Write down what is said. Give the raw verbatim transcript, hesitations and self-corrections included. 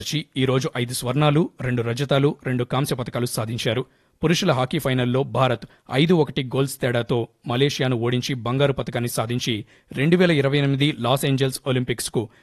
ఈ రోజు ఐదు స్వర్ణాలు రెండు రజతాలు రెండు కాంస్య పతకాలు సాధించారు. పురుషుల హాకీ ఫైనల్లో భారత్ ఐదు ఒకటి గోల్స్ తేడాతో మలేషియాను ఓడించి బంగారు పతకాన్ని సాధించి రెండు వేల ఇరవై ఎనిమిది లాస్ ఏంజల్స్ ఒలింపిక్స్కు